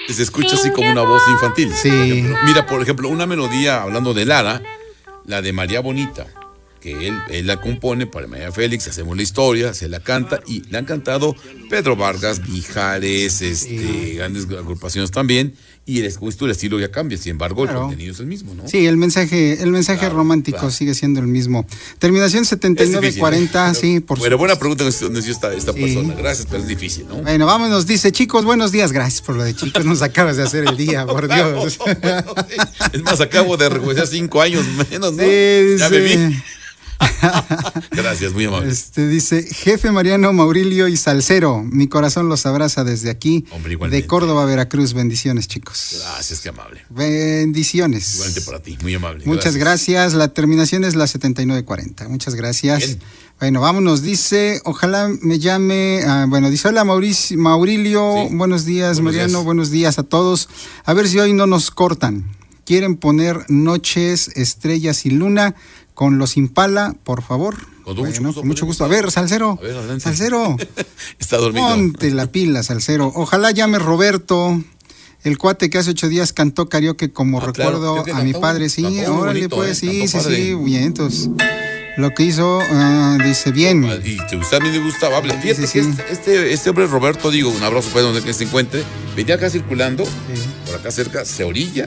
se escucha así como una voz infantil. Sí. Mira, por ejemplo, una melodía, hablando de Lara, la de María Bonita, que él la compone para María Félix, hacemos la historia, se la canta y la han cantado Pedro Vargas, Mijares, grandes agrupaciones también, y el estilo ya cambia, sin embargo, claro, el contenido es el mismo, ¿no? Sí, el mensaje claro, romántico claro, sigue siendo el mismo. Terminación 7940, sí, por Bueno, buena pregunta nos dio esta persona, gracias, pero es difícil, ¿no? Bueno, vámonos, dice, chicos, buenos días, gracias por lo de chicos, nos acabas de hacer el día, por Dios. Es más, acabo de regresar 5 años menos, ¿no? Sí, ya bebí. Gracias, muy amable. Dice, jefe Mariano, Maurilio y Salcero, mi corazón los abraza desde aquí, hombre, de Córdoba, Veracruz. Bendiciones, chicos. Gracias, qué amable. Bendiciones. Igualmente para ti, muy amable. Muchas gracias. La terminación es la 7940. Muchas gracias. Bien. Bueno, vámonos, dice, ojalá me llame, dice, hola Maurilio, sí, buenos días, Mariano, buenos días a todos. A ver si hoy no nos cortan. Quieren poner Noches, Estrellas y Luna con los Impala, por favor. Con mucho gusto. A ver, Salcero. Salcero. Está dormido. Ponte la pila, Salcero. Ojalá llame Roberto, el cuate que hace 8 días cantó karaoke como recuerdo a mi padre. Sí, órale, pues, sí, bien, entonces. Lo que hizo, dice bien. Y a mí me gustaba. Fíjate que este hombre Roberto, un abrazo para donde que se encuentre, venía acá circulando, por acá cerca, se orilla.